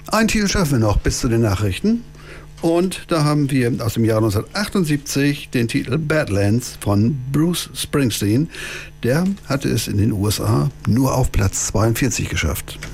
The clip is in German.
Einen Titel schaffen wir noch bis zu den Nachrichten. Und da haben wir aus dem Jahr 1978 den Titel Badlands von Bruce Springsteen. Der hatte es in den USA nur auf Platz 42 geschafft.